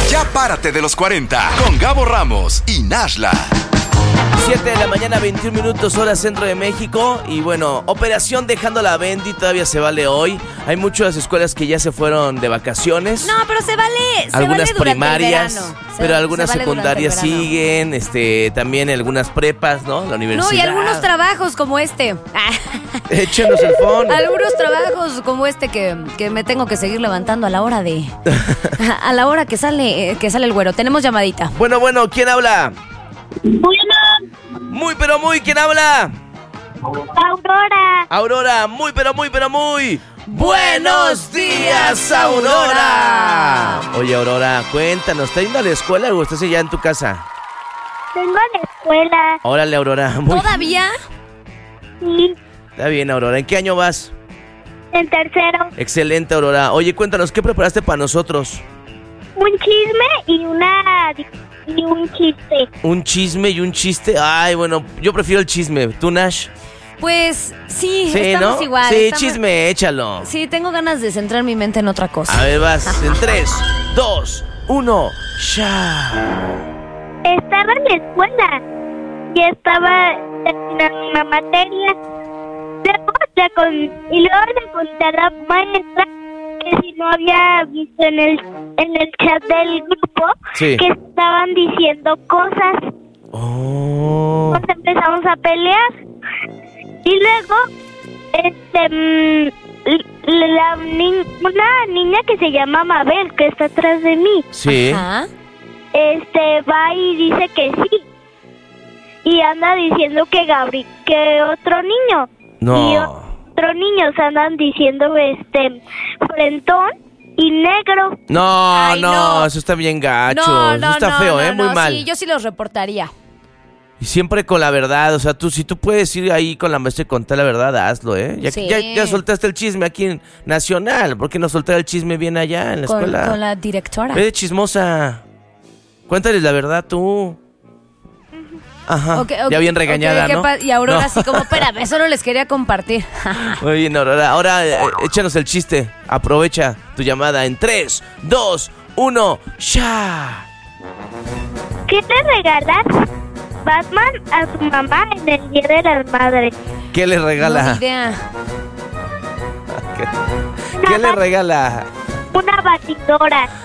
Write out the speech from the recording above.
Ya párate de los 40 con Gabo Ramos y Nashla. 7 de la mañana, 21 minutos, hora centro de México. Y bueno, operación Dejando la Bendy todavía se vale hoy. Hay muchas escuelas que ya se fueron de vacaciones. No, pero se vale. Algunas se vale primarias, durante el verano. pero algunas se vale secundarias durante el verano. siguen. También algunas prepas, ¿no? La universidad. No, y algunos trabajos como este. Échenos el phone. Algunos trabajos como este que me tengo que seguir levantando a la hora de... a la hora que sale el güero. Tenemos llamadita. Bueno, ¿quién habla? Muy, pero muy, ¿quién habla? Aurora, muy, pero muy. ¡Buenos días, Aurora! Oye, Aurora, cuéntanos, ¿estás yendo a la escuela o estás ya en tu casa? Vengo a la escuela. Órale, Aurora. ¿Todavía? Sí, Está bien, Aurora. ¿En qué año vas? en tercero. Excelente, Aurora. Oye, cuéntanos, ¿qué preparaste para nosotros? Un chisme y un chiste. ¿Un chisme y un chiste? Ay, bueno, yo prefiero el chisme. ¿Tú, Nash? Pues sí, Sí, estamos ¿no? igual. Sí, chisme, échalo. Sí, tengo ganas de centrar mi mente en otra cosa. A ver, vas. En 3, 2, 1, ya. Estaba en la escuela y estaba terminando una materia. Y luego le conté a la maestra que si no había visto en el chat del grupo Sí. que estaban diciendo cosas. Oh. Nos empezamos a pelear y luego una niña que se llama Mabel, que está atrás de mí, Sí. Ajá. va y dice que sí y anda diciendo que otro niño y No. otros niños andan diciendo frentón y negro. No, Ay, no. eso está bien gacho. No, Eso está feo, muy mal. Sí, yo sí los reportaría. Y siempre con la verdad, o sea, si tú puedes ir ahí con la maestra y contar la verdad, hazlo, ¿eh? Sí. Ya soltaste el chisme aquí en Nacional, ¿por qué no soltar el chisme bien allá en la escuela? Con la directora. Ve de chismosa. Cuéntales la verdad tú. Ajá, Ok, ya bien regañada, ok, ¿no? Y Aurora No. así como, espérame, eso no les quería compartir. Muy bien, Aurora. Ahora échanos el chiste. Aprovecha tu llamada en 3, 2, 1, ya. ¿Qué le regalas Batman a su mamá en el Día de las Madres? ¿Qué le No, regala? ni idea. ¿Qué le regala? Una batidora.